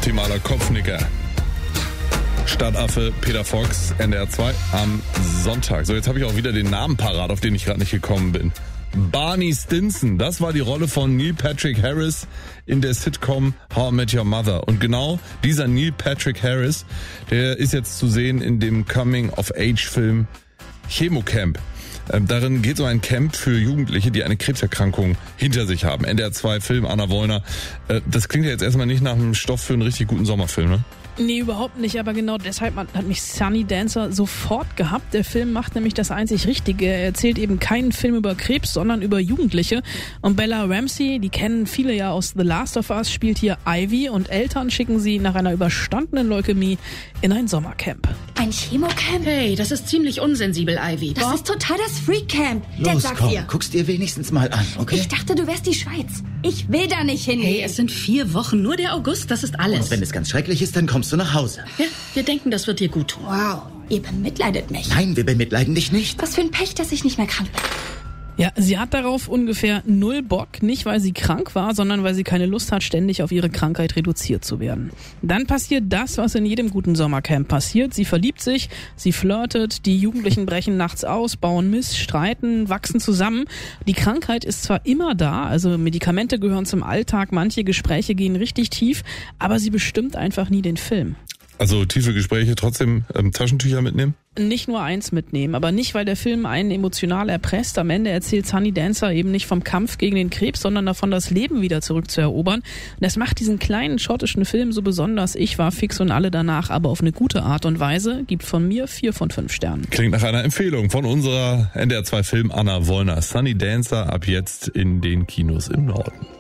Optimaler Kopfnicker. Stadtaffe Peter Fox, NDR 2 am Sonntag. So, jetzt habe ich auch wieder den Namen parat, auf den ich gerade nicht gekommen bin. Barney Stinson, das war die Rolle von Neil Patrick Harris in der Sitcom How I Met Your Mother. Und genau dieser Neil Patrick Harris, der ist jetzt zu sehen in dem Coming-of-Age-Film Chemocamp. Darin geht es um ein Camp für Jugendliche, die eine Krebserkrankung hinter sich haben. NDR 2 Film, Anna Wollner. Das klingt ja jetzt erstmal nicht nach einem Stoff für einen richtig guten Sommerfilm, ne? Nee, überhaupt nicht, aber genau deshalb hat mich Sunny Dancer sofort gehabt. Der Film macht nämlich das einzig Richtige. Er erzählt eben keinen Film über Krebs, sondern über Jugendliche. Und Bella Ramsey, die kennen viele ja aus The Last of Us, spielt hier Ivy und Eltern schicken sie nach einer überstandenen Leukämie in ein Sommercamp. Ein Chemocamp? Hey, das ist ziemlich unsensibel, Ivy. Das ist total das Freak-Camp. Los, komm, guck's dir wenigstens mal an, okay? Ich dachte, du wärst die Schweiz. Ich will da nicht hin. Hey, es sind 4 Wochen, nur der August, das ist alles. Und wenn es ganz schrecklich ist, dann kommst du nach Hause. Ja, wir denken, das wird dir gut tun. Wow, ihr bemitleidet mich. Nein, wir bemitleiden dich nicht. Was für ein Pech, dass ich nicht mehr krank bin. Ja, sie hat darauf ungefähr 0 Bock, nicht weil sie krank war, sondern weil sie keine Lust hat, ständig auf ihre Krankheit reduziert zu werden. Dann passiert das, was in jedem guten Sommercamp passiert. Sie verliebt sich, sie flirtet, die Jugendlichen brechen nachts aus, bauen Mist, streiten, wachsen zusammen. Die Krankheit ist zwar immer da, also Medikamente gehören zum Alltag, manche Gespräche gehen richtig tief, aber sie bestimmt einfach nie den Film. Also tiefe Gespräche, trotzdem Taschentücher mitnehmen? Nicht nur eins mitnehmen, aber nicht, weil der Film einen emotional erpresst. Am Ende erzählt Sunny Dancer eben nicht vom Kampf gegen den Krebs, sondern davon, das Leben wieder zurückzuerobern. Und das macht diesen kleinen schottischen Film so besonders. Ich war fix und alle danach, aber auf eine gute Art und Weise. Gibt von mir 4 von 5 Sternen. Klingt nach einer Empfehlung von unserer NDR 2 Film Anna Wollner. Sunny Dancer ab jetzt in den Kinos im Norden.